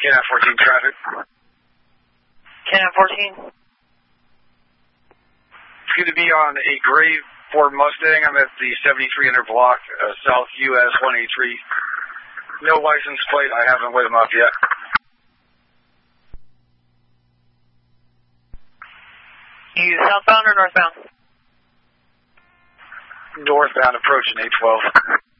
Can 14 traffic. Can 14. It's going to be on a gray Ford Mustang. I'm at the 7300 block, South US 183. No license plate. I haven't weighed them up yet. You southbound or northbound? Northbound approaching 812.